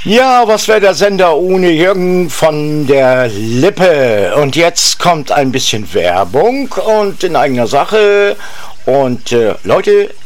Ja, was wäre der Sender ohne Jürgen von der Lippe? Und jetzt kommt ein bisschen Werbung und in eigener Sache. Und Leute,